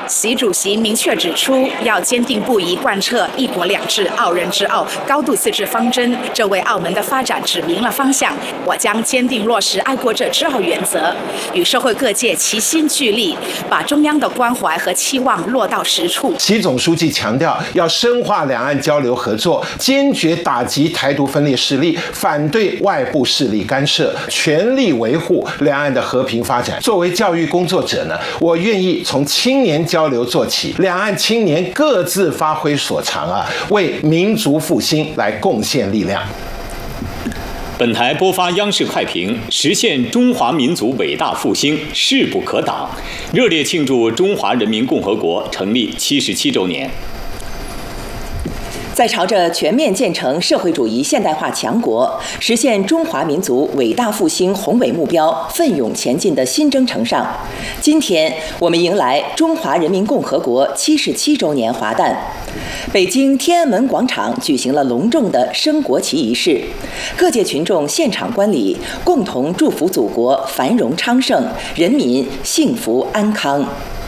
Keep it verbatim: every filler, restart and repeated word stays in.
习主席明确指出，要坚定不移贯彻“一国两制”、“澳人之澳”、高度自治方针，这为澳门的发展指明了方向。我将坚定落实爱国者之澳原则，与社会各界齐心聚力，把中央的关怀和期望落到实处。 习总书记强调，要深化两岸交流合作，坚决打击台独分裂势力，反对外部势力干涉，全力维护两岸的和平发展。作为教育工作者呢，我愿意从青年交流做起，两岸青年各自发挥所长啊，为民族复兴来贡献力量。 本台播发央视快评，实现中华民族伟大复兴势不可挡，热烈庆祝中华人民共和国成立七十七周年。 在朝着全面建成社会主义现代化强国、实现中华民族伟大复兴宏伟目标奋勇前进的新征程上，今天我们迎来中华人民共和国七十七周年华诞。北京天安门广场举行了隆重的升国旗仪式，各界群众现场观礼，共同祝福祖国繁荣昌盛，人民幸福安康。